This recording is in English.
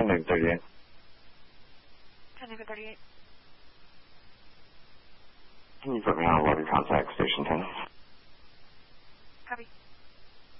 10 Navy 38. 10 Navy 38. Can you put me on a loaded contact station